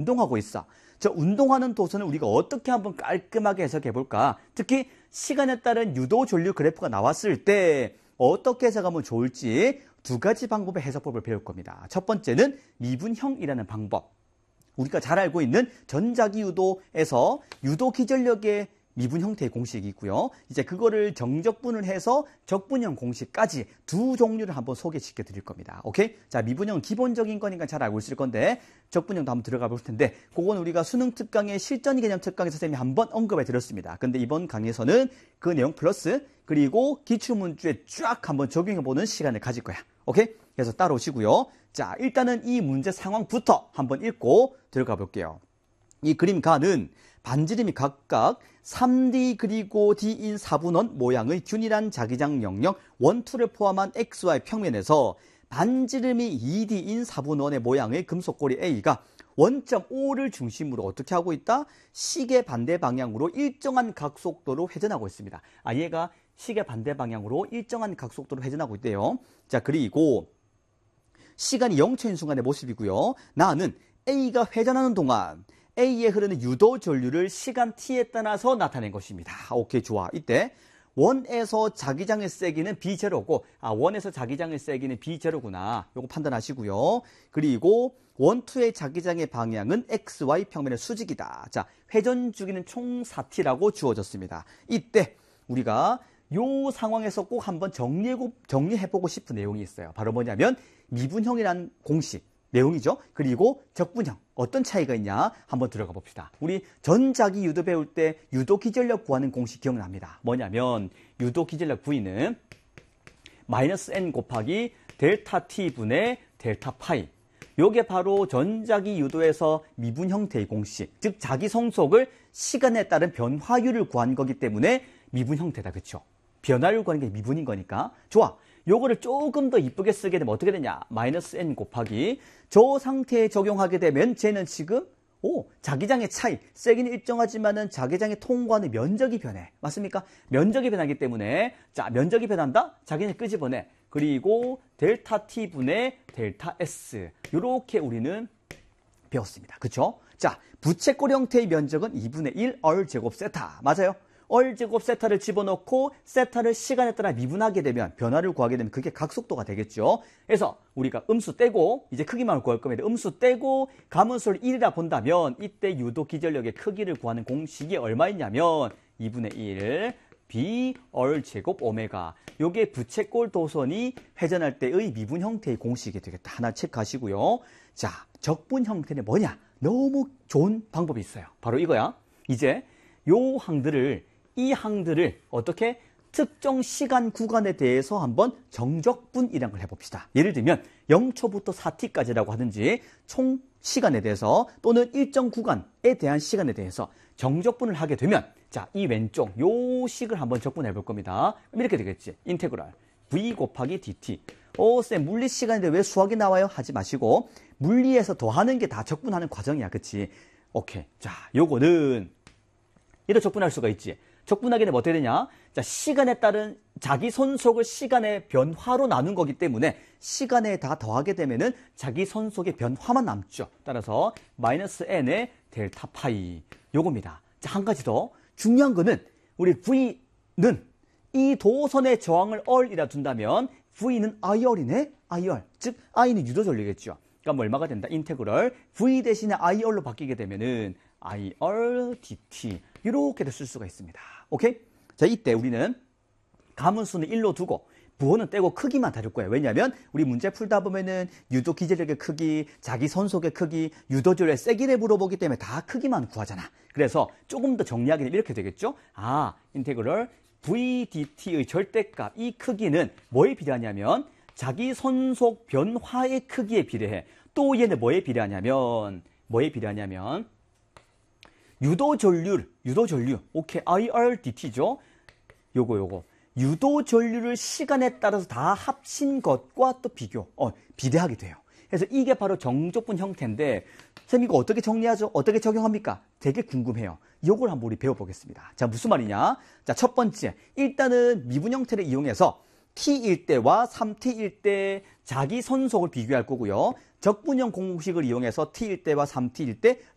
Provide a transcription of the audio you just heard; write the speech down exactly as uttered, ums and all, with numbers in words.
운동하고 있어. 저 운동하는 도선을 우리가 어떻게 한번 깔끔하게 해석해 볼까? 특히 시간에 따른 유도 전류 그래프가 나왔을 때 어떻게 해석하면 좋을지 두 가지 방법의 해석법을 배울 겁니다. 첫 번째는 미분형이라는 방법. 우리가 잘 알고 있는 전자기 유도에서 유도 기전력의 미분 형태의 공식이 있고요. 이제 그거를 정적분을 해서 적분형 공식까지 두 종류를 한번 소개시켜 드릴 겁니다. 오케이? 자, 미분형은 기본적인 거니까 잘 알고 있을 건데 적분형도 한번 들어가 볼 텐데 그건 우리가 수능 특강의 실전 개념 특강에서 선생님이 한번 언급해 드렸습니다. 근데 이번 강의에서는 그 내용 플러스 그리고 기출문주에 쫙 한번 적용해 보는 시간을 가질 거야. 오케이? 그래서 따라오시고요. 자, 일단은 이 문제 상황부터 한번 읽고 들어가 볼게요. 이 그림 가는 반지름이 각각 삼 디 그리고 D인 사분원 모양의 균일한 자기장 영역 일, 이를 포함한 엑스와이 평면에서 반지름이 이 디인 사분원의 모양의 금속고리 A가 일 점 오를 중심으로 어떻게 하고 있다? 시계 반대 방향으로 일정한 각속도로 회전하고 있습니다. 아, 얘가 시계 반대 방향으로 일정한 각속도로 회전하고 있대요. 자, 그리고 시간이 영초인 순간의 모습이고요. 나는 A가 회전하는 동안 A에 흐르는 유도 전류를 시간 t에 따라서 나타낸 것입니다. 오케이, 좋아. 이때 원에서 자기장의 세기는 비 제로고 아, 원에서 자기장의 세기는 비 제로구나. 요거 판단하시고요. 그리고 일, 이의 자기장의 방향은 엑스와이 평면의 수직이다. 자, 회전 주기는 총 사 티라고 주어졌습니다. 이때 우리가 요 상황에서 꼭 한번 정리해고, 정리해보고 싶은 내용이 있어요. 바로 뭐냐면 미분형이라는 공식 내용이죠. 그리고 적분형 어떤 차이가 있냐 한번 들어가 봅시다. 우리 전자기 유도 배울 때 유도 기전력 구하는 공식 기억납니다. 뭐냐면 유도 기전력 V는 마이너스 n 곱하기 델타 t분의 델타 파이. 요게 바로 전자기 유도에서 미분 형태의 공식, 즉 자기 성속을 시간에 따른 변화율을 구한 거기 때문에 미분 형태다. 그렇죠? 변화율 구하는 게 미분인 거니까. 좋아. 요거를 조금 더 이쁘게 쓰게 되면 어떻게 되냐? 마이너스 n 곱하기 저 상태에 적용하게 되면 쟤는 지금 오 자기장의 차이, 세기는 일정하지만은 자기장의 통과하는 면적이 변해. 맞습니까? 면적이 변하기 때문에 자 면적이 변한다? 자기장 끄집어내. 그리고 델타 t분의 델타 s 요렇게 우리는 배웠습니다. 그쵸? 자, 부채꼴 형태의 면적은 이분의 일 얼 제곱 세타. 맞아요? 얼 제곱 세타를 집어넣고 세타를 시간에 따라 미분하게 되면 변화를 구하게 되면 그게 각속도가 되겠죠. 그래서 우리가 음수 떼고 이제 크기만 구할 겁니다. 음수 떼고 가문수를 일이라 본다면 이때 유도 기전력의 크기를 구하는 공식이 얼마있냐면 이분의 일 b 얼 제곱 오메가. 요게 부채꼴 도선이 회전할 때의 미분 형태의 공식이 되겠다. 하나 체크하시고요. 자, 적분 형태는 뭐냐? 너무 좋은 방법이 있어요. 바로 이거야. 이제 요 항들을 이 항들을 어떻게 특정 시간 구간에 대해서 한번 정적분이라는 걸 해봅시다. 예를 들면 영 초부터 사 티까지라고 하든지 총 시간에 대해서 또는 일정 구간에 대한 시간에 대해서 정적분을 하게 되면 자, 이 왼쪽 요 식을 한번 적분해 볼 겁니다. 이렇게 되겠지. 인테그랄 v 곱하기 dt. 오, 쌤 물리 시간인데 왜 수학이 나와요? 하지 마시고 물리에서 더하는 게 다 적분하는 과정이야. 그치? 오케이. 자, 요거는 이렇게 적분할 수가 있지. 적분하게 되면 어떻게 되냐? 자, 시간에 따른 자기 선속을 시간의 변화로 나눈 거기 때문에 시간에 다 더하게 되면은 자기 선속의 변화만 남죠. 따라서 마이너스 n의 델타 파이 요겁니다. 자, 한 가지 더 중요한 거는 우리 V는 이 도선의 저항을 얼이라 둔다면 V는 아이얼이네? 아이얼. 즉 I는 유도 전류겠죠. 그러니까 뭐 얼마가 된다? 인테그럴 V 대신에 아이얼로 바뀌게 되면은 아이얼 dt 이렇게도 쓸 수가 있습니다. 오케이? 자, 이때 우리는 가문수는 일로 두고 부호는 떼고 크기만 다룰 거예요. 왜냐하면 우리 문제 풀다 보면은 유도 기전력의 크기, 자기 선속의 크기, 유도전류의 세기를 물어보기 때문에 다 크기만 구하잖아. 그래서 조금 더 정리하게 되면 이렇게 되겠죠? 아, 인테그럴 v dt의 절대값, 이 크기는 뭐에 비례하냐면 자기 선속 변화의 크기에 비례해. 또 얘는 뭐에 비례하냐면 뭐에 비례하냐면 유도 전류, 유도 전류, 오케이, 아이알 dt죠. 요거, 요거. 유도 전류를 시간에 따라서 다 합친 것과 또 비교, 어, 비례하게 돼요. 그래서 이게 바로 정적분 형태인데, 선생님 이거 어떻게 정리하죠? 어떻게 적용합니까? 되게 궁금해요. 요걸 한번 우리 배워보겠습니다. 자, 무슨 말이냐? 자, 첫 번째. 일단은 미분 형태를 이용해서 t일 때와 삼 티일 때 자기 선속을 비교할 거고요. 적분형 공식을 이용해서 t일 때와 삼 티일 때